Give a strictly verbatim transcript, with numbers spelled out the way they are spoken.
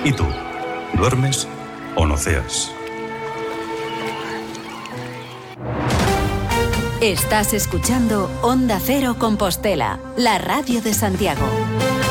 ¿Y tú? ¿Duermes o no ceas? Estás escuchando Onda Cero Compostela, la radio de Santiago.